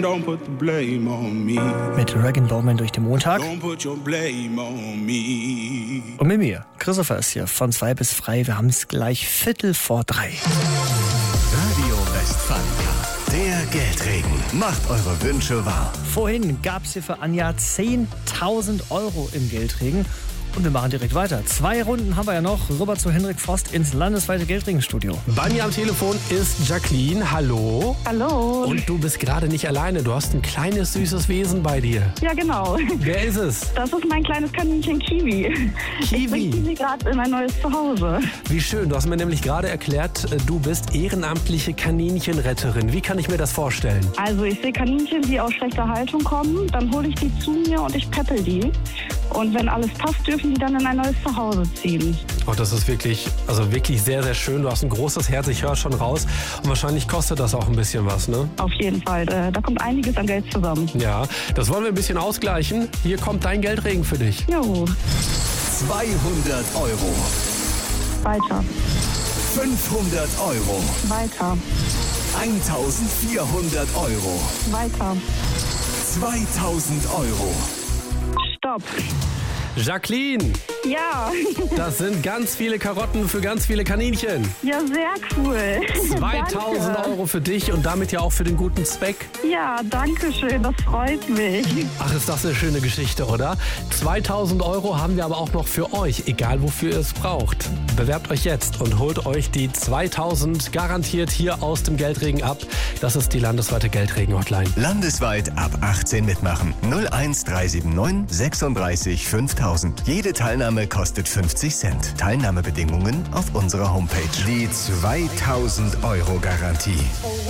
Don't put the blame on me. Mit Rag & Bowman durch den Montag. Don't put your blame on me. Und mit mir, Christopher ist hier von 2 bis frei. Wir haben es gleich 2:45. Radio Westfalen, der Geldregen. Macht eure Wünsche wahr. Vorhin gab es hier für Anja 10.000 Euro im Geldregen. Und wir machen direkt weiter. 2 Runden haben wir ja noch. Rüber zu Henrik Vost ins landesweite Geldregenstudio. Bei mir am Telefon ist Jacqueline. Hallo. Hallo. Und du bist gerade nicht alleine. Du hast ein kleines, süßes Wesen bei dir. Ja, genau. Wer ist es? Das ist mein kleines Kaninchen Kiwi. Ich bringe Kiwi gerade in mein neues Zuhause. Wie schön. Du hast mir nämlich gerade erklärt, du bist ehrenamtliche Kaninchenretterin. Wie kann ich mir das vorstellen? Also ich sehe Kaninchen, die aus schlechter Haltung kommen. Dann hole ich die zu mir und ich peppel die. Und wenn alles passt, dürfen die dann in ein neues Zuhause ziehen. Oh, das ist wirklich sehr, sehr schön. Du hast ein großes Herz, ich höre schon raus. Und wahrscheinlich kostet das auch ein bisschen was, ne? Auf jeden Fall. Da kommt einiges an Geld zusammen. Ja, das wollen wir ein bisschen ausgleichen. Hier kommt dein Geldregen für dich. Jo. 200 Euro. Weiter. 500 Euro. Weiter. 1400 Euro. Weiter. 2000 Euro. Stopp. Jacqueline, Ja. das sind ganz viele Karotten für ganz viele Kaninchen. Ja, sehr cool. 2000 Danke. Euro für dich und damit ja auch für den guten Zweck. Ja, danke schön. Das freut mich. Ach, ist das eine schöne Geschichte, oder? 2000 Euro haben wir aber auch noch für euch, egal wofür ihr es braucht. Bewerbt euch jetzt und holt euch die 2000 garantiert hier aus dem Geldregen ab. Das ist die landesweite Geldregen-Hotline. Landesweit ab 18 mitmachen. 01379 36 5000. Jede Teilnahme kostet 50 Cent. Teilnahmebedingungen auf unserer Homepage. Die 2000 Euro Garantie.